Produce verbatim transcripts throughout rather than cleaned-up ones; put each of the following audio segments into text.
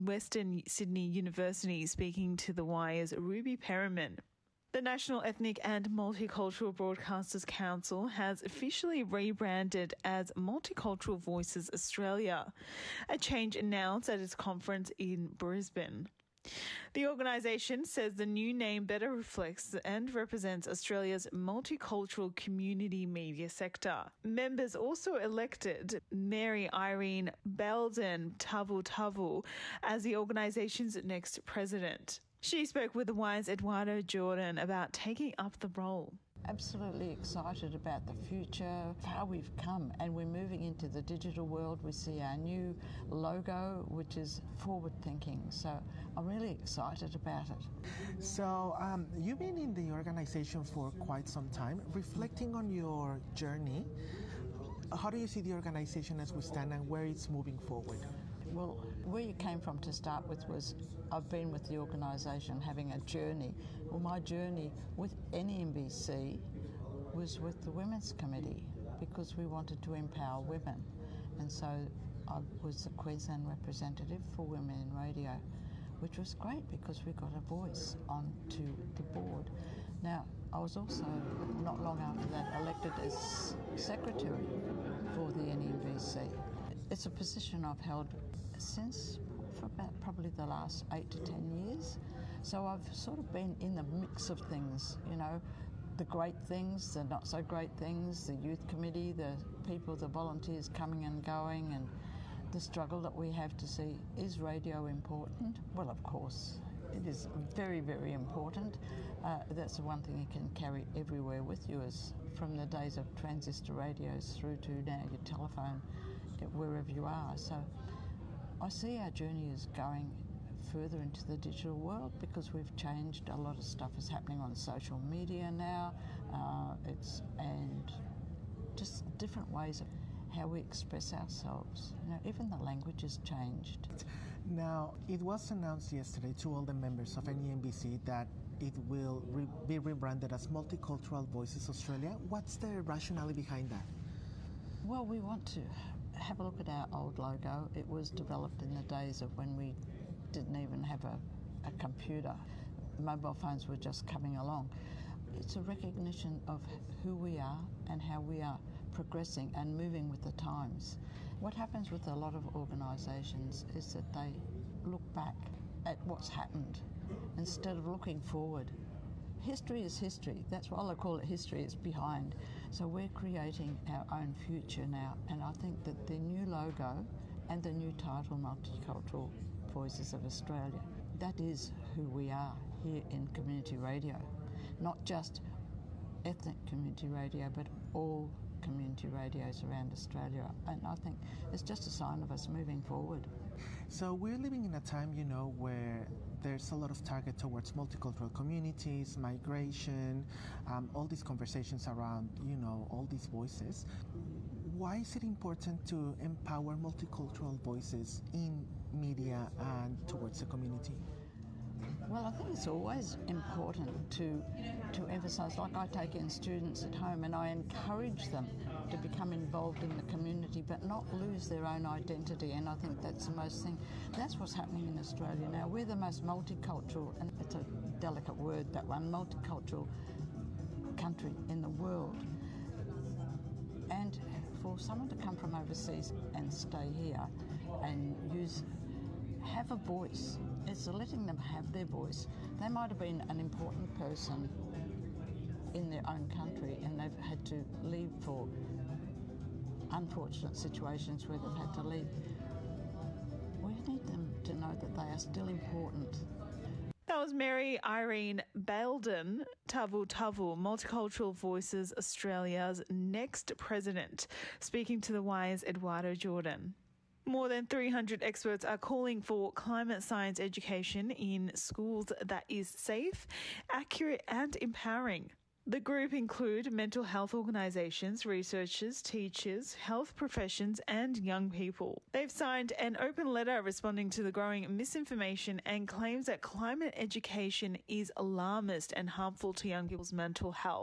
Western Sydney University, speaking to The Wire's Ruby Perriman. The National Ethnic and Multicultural Broadcasters Council has officially rebranded as Multicultural Voices Australia, a change announced at its conference in Brisbane. The organisation says the new name better reflects and represents Australia's multicultural community media sector. Members also elected Mary Irene Belden Tavu-Tavu as the organisation's next president. She spoke with The Wire's Eduardo Jordan about taking up the role. Absolutely excited about the future, how we've come, and we're moving into the digital world. We see our new logo, which is forward thinking, so I'm really excited about it. So um, you've been in the organisation for quite some time. Reflecting on your journey, how do you see the organisation as we stand and where it's moving forward? Well, where you came from to start with was I've been with the organisation having a journey. Well, my journey with N E M B C was with the Women's Committee because we wanted to empower women. And so I was the Queensland representative for Women in Radio, which was great because we got a voice onto the board. Now, I was also, not long after that, elected as secretary for the N E M B C. It's a position I've held since for about probably the last eight to ten years. So I've sort of been in the mix of things, you know, the great things, the not so great things, the youth committee, the people, the volunteers coming and going, and the struggle that we have to see, is radio important? Well, of course, it is very, very important. Uh, that's the one thing you can carry everywhere with you, is from the days of transistor radios through to now your telephone, wherever you are. So I see our journey is going further into the digital world because we've changed. A lot of stuff is happening on social media now. Uh, it's and just different ways of how we express ourselves. You know, even the language has changed. Now, it was announced yesterday to all the members of N E M B C that it will re- be rebranded as Multicultural Voices Australia. What's the rationale behind that? Well, we want to have a look at our old logo. It was developed in the days of when we didn't even have a, a computer. Mobile phones were just coming along. It's a recognition of who we are and how we are progressing and moving with the times. What happens with a lot of organisations is that they look back at what's happened instead of looking forward. History is history. That's why I call it history. It's behind. So we're creating our own future now, and I think that the new logo and the new title, Multicultural Voices of Australia, that is who we are here in community radio. Not just ethnic community radio, but all community radios around Australia. And I think it's just a sign of us moving forward. So we're living in a time, you know, where there's a lot of target towards multicultural communities, migration, um, all these conversations around, you know, all these voices. Why is it important to empower multicultural voices in media and towards the community? Well, I think it's always important to to emphasise, like I take in students at home and I encourage them to become involved in the community but not lose their own identity, and I think that's the most thing. That's what's happening in Australia now. We're the most multicultural, and it's a delicate word, that one, multicultural country in the world. And for someone to come from overseas and stay here and use have a voice. It's letting them have their voice. They might have been an important person in their own country and they've had to leave for unfortunate situations where they've had to leave. We need them to know that they are still important. That was Mary Irene Belden Tavu-Tavu, Multicultural Voices Australia's next president, speaking to The Wire's Eduardo Jordan. More than three hundred experts are calling for climate science education in schools that is safe, accurate and empowering. The group include mental health organisations, researchers, teachers, health professions and young people. They've signed an open letter responding to the growing misinformation and claims that climate education is alarmist and harmful to young people's mental health.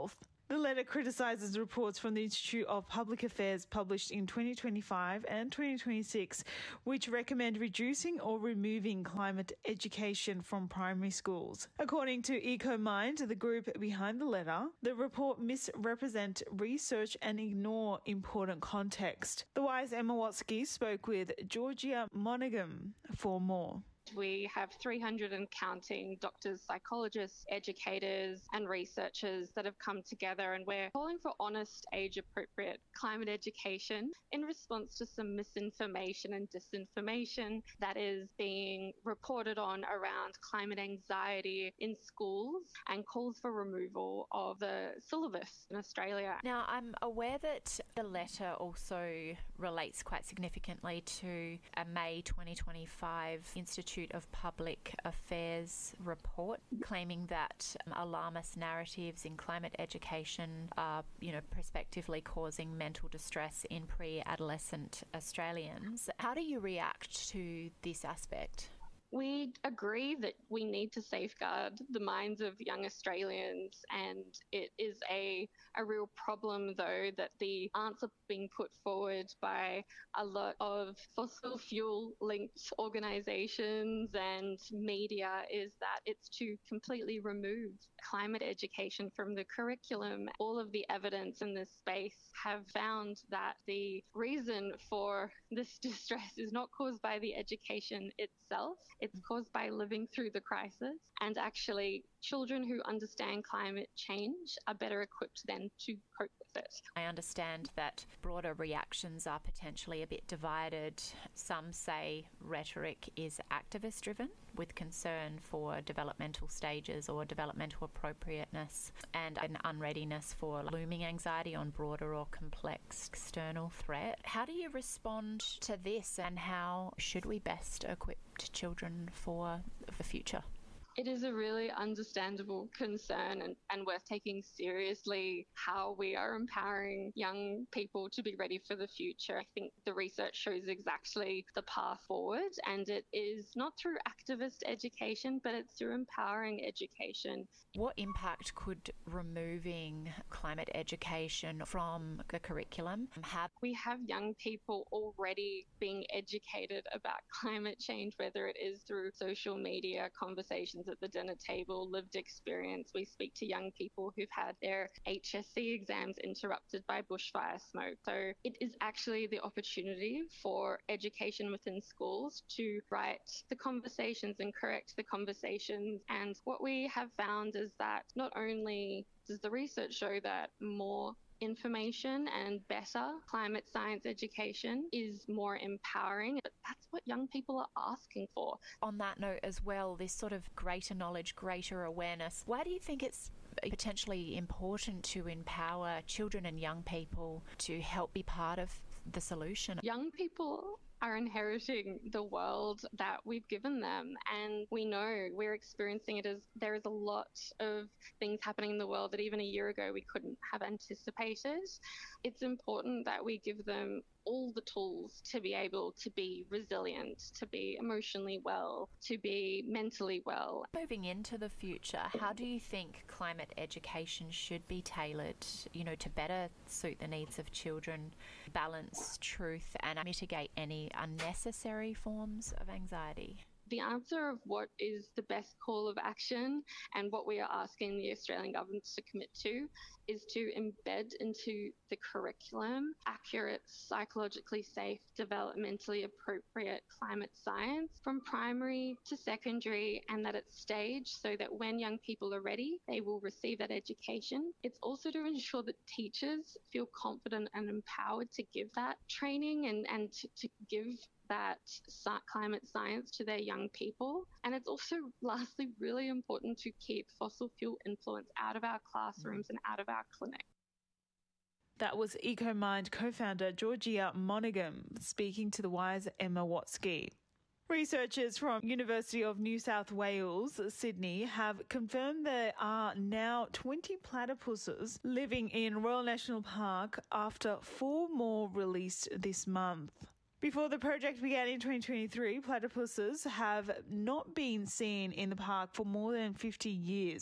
The letter criticises reports from the Institute of Public Affairs published in twenty twenty-five and twenty twenty-six, which recommend reducing or removing climate education from primary schools. According to EcoMind, the group behind the letter, the report misrepresent research and ignore important context. The Wise Emma Watsky spoke with Georgia Monaghan for more. We have three hundred and counting doctors, psychologists, educators and researchers that have come together, and we're calling for honest, age-appropriate climate education in response to some misinformation and disinformation that is being reported on around climate anxiety in schools, and calls for removal of the syllabus in Australia. Now, I'm aware that the letter also relates quite significantly to a May twenty twenty-five Institute of Public Affairs report claiming that um, alarmist narratives in climate education are, you know, prospectively causing mental distress in pre-adolescent Australians. How do you react to this aspect? We agree that we need to safeguard the minds of young Australians, and it is a, a real problem, though, that the answer being put forward by a lot of fossil fuel-linked organisations and media is that it's to completely remove climate education from the curriculum. All of the evidence in this space have found that the reason for this distress is not caused by the education itself. It's caused by living through the crisis, and actually children who understand climate change are better equipped then to cope with it. I understand that broader reactions are potentially a bit divided. Some say rhetoric is activist driven, with concern for developmental stages or developmental appropriateness, and an unreadiness for looming anxiety on broader or complex external threat. How do you respond to this, and how should we best equip children for the future? It is a really understandable concern, and, and worth taking seriously how we are empowering young people to be ready for the future. I think the research shows exactly the path forward, and it is not through activist education, but it's through empowering education. What impact could removing climate education from the curriculum have? We have young people already being educated about climate change, whether it is through social media, conversations at the dinner table, lived experience. We speak to young people who've had their H S C exams interrupted by bushfire smoke. So it is actually the opportunity for education within schools to write the conversations and correct the conversations. And what we have found is that not only does the research show that more information and better climate science education is more empowering, but that's what young people are asking for. On that note as well, this sort of greater knowledge, greater awareness, why do you think it's potentially important to empower children and young people to help be part of the solution? Young people are inheriting the world that we've given them, and we know we're experiencing it as there is a lot of things happening in the world that even a year ago we couldn't have anticipated. It's important that we give them all the tools to be able to be resilient, to be emotionally well, to be mentally well. Moving into the future, how do you think climate education should be tailored, you know, to better suit the needs of children, balance truth and mitigate any unnecessary forms of anxiety? The answer of what is the best call of action and what we are asking the Australian government to commit to is to embed into the curriculum accurate, psychologically safe, developmentally appropriate climate science from primary to secondary, and that it's staged so that when young people are ready, they will receive that education. It's also to ensure that teachers feel confident and empowered to give that training and, and to, to give that climate science to their young people. And it's also, lastly, really important to keep fossil fuel influence out of our classrooms and out of our clinics. That was EcoMind co-founder Georgia Monaghan speaking to the Wise Emma Watsky. Researchers from University of New South Wales, Sydney, have confirmed there are now twenty platypuses living in Royal National Park after four more released this month. Before the project began in twenty twenty-three, platypuses have not been seen in the park for more than fifty years.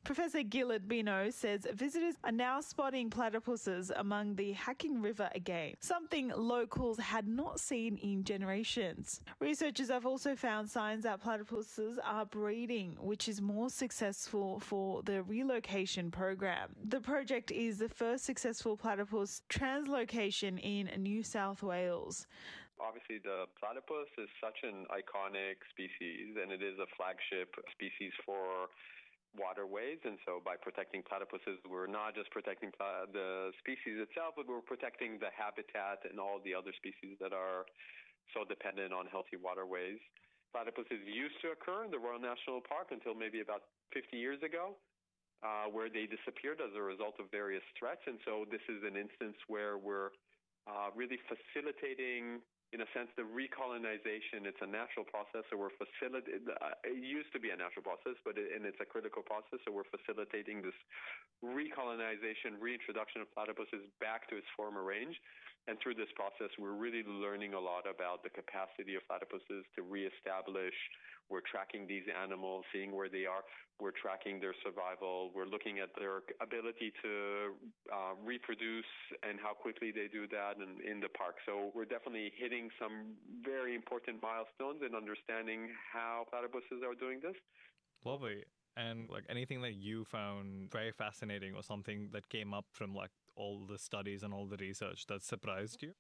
Professor Gillard Bino says visitors are now spotting platypuses among the Hacking River again, something locals had not seen in generations. Researchers have also found signs that platypuses are breeding, which is more successful for the relocation program. The project is the first successful platypus translocation in New South Wales. Obviously, the platypus is such an iconic species, and it is a flagship species for waterways. And so by protecting platypuses, we're not just protecting pla- the species itself, but we're protecting the habitat and all the other species that are so dependent on healthy waterways. Platypuses used to occur in the Royal National Park until maybe about fifty years ago, uh, where they disappeared as a result of various threats. And so this is an instance where we're uh, really facilitating, in a sense, the recolonization. It's a natural process, so we're facilitating. It used to be a natural process, but it, and it's a critical process, so we're facilitating this recolonization, reintroduction of platypuses back to its former range. And through this process, we're really learning a lot about the capacity of platypuses to reestablish. We're tracking these animals, seeing where they are. We're tracking their survival. We're looking at their ability to uh, reproduce and how quickly they do that in, in the park. So we're definitely hitting some very important milestones in understanding how platypuses are doing this. Lovely. And like anything that you found very fascinating or something that came up from like all the studies and all the research that surprised you?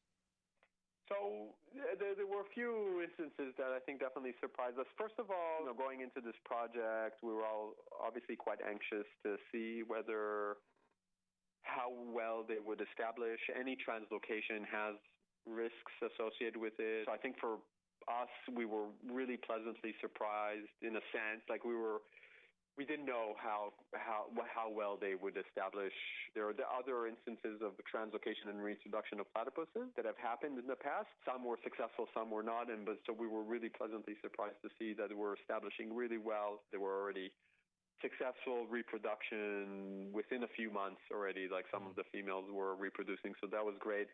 So there, there were a few instances that I think definitely surprised us. First of all, you know, going into this project, we were all obviously quite anxious to see whether how well they would establish. Any translocation has risks associated with it. So I think for us, we were really pleasantly surprised in a sense. Like we were We didn't know how how how well they would establish. There are the other instances of the translocation and reintroduction of platypuses that have happened in the past. Some were successful, some were not, and but so we were really pleasantly surprised to see that they were establishing really well. They were already successful reproduction within a few months already. Like some of the females were reproducing, so that was great.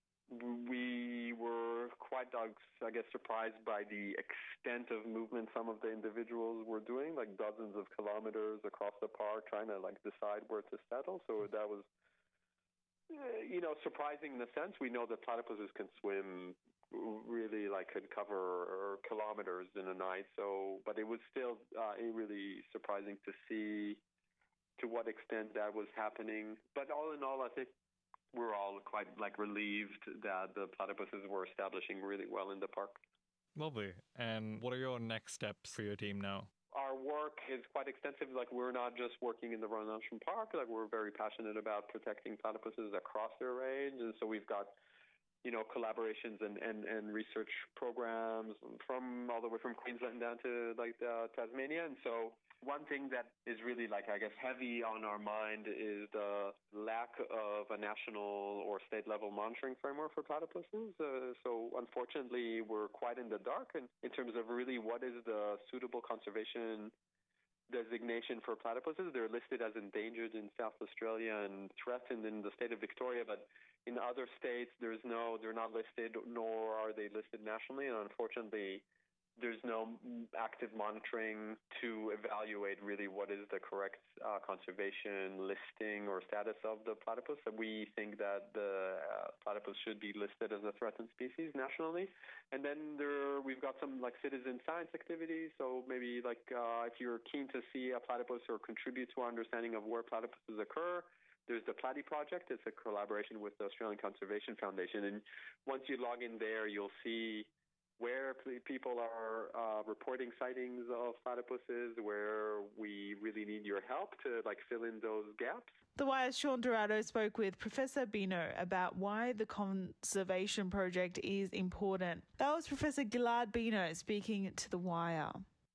We were quite, I guess, surprised by the extent of movement some of the individuals were doing, like dozens of kilometers across the park, trying to like decide where to settle. So that was, you know, surprising in a sense. We know that platypuses can swim really, like, could cover kilometers in a night. So, but it was still uh, really surprising to see to what extent that was happening. But all in all, I think we're all quite like relieved that the platypuses were establishing really well in the park. Lovely. And what are your next steps for your team now? Our work is quite extensive. Like we're not just working in the Royal National Park. Like we're very passionate about protecting platypuses across their range, and so we've got, you know, collaborations and, and, and research programs from all the way from Queensland down to like uh, Tasmania. And so one thing that is really like, I guess, heavy on our mind is the lack of a national or state level monitoring framework for platypuses. Uh, so unfortunately, we're quite in the dark in, in terms of really what is the suitable conservation designation for platypuses. They're listed as endangered in South Australia and threatened in the state of Victoria, but in other states, there's no, they're not listed, nor are they listed nationally. And unfortunately, there's no active monitoring to evaluate really what is the correct uh, conservation listing or status of the platypus. So we think that the uh, platypus should be listed as a threatened species nationally. And then there, we've got some like citizen science activities. So maybe like uh, if you're keen to see a platypus or contribute to our understanding of where platypuses occur, there's the Platy Project. It's a collaboration with the Australian Conservation Foundation. And once you log in there, you'll see where people are uh, reporting sightings of platypuses, where we really need your help to like fill in those gaps. The Wire's Sean Dorado spoke with Professor Bino about why the conservation project is important. That was Professor Gillard Bino speaking to The Wire.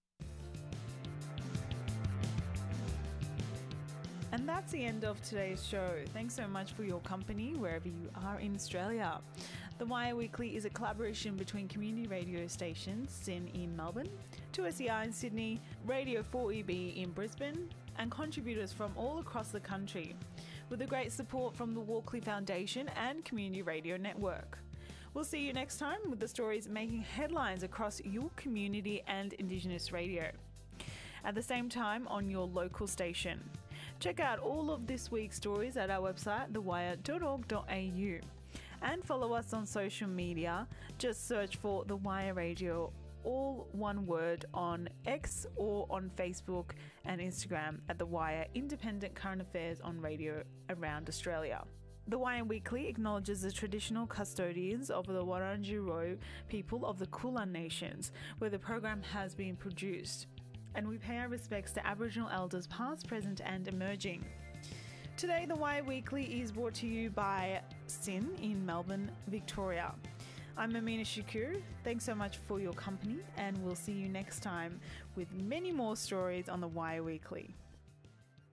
And that's the end of today's show. Thanks so much for your company wherever you are in Australia. The Wire Weekly is a collaboration between community radio stations SYN in Melbourne, two S E R in Sydney, Radio four E B in Brisbane, and contributors from all across the country, with the great support from the Walkley Foundation and Community Radio Network. We'll see you next time with the stories making headlines across your community and Indigenous radio. At the same time on your local station. Check out all of this week's stories at our website, the wire dot org dot a u. And follow us on social media. Just search for The Wire Radio, all one word, on X or on Facebook and Instagram at The Wire, independent current affairs on radio around Australia. The Wire Weekly acknowledges the traditional custodians of the Wurundjeri people of the Kulin Nations, where the program has been produced. And we pay our respects to Aboriginal elders past, present and emerging. Today, The Wire Weekly is brought to you by Sin in Melbourne, Victoria. I'm Amina Shakur. Thanks so much for your company, and we'll see you next time with many more stories on The Wire Weekly.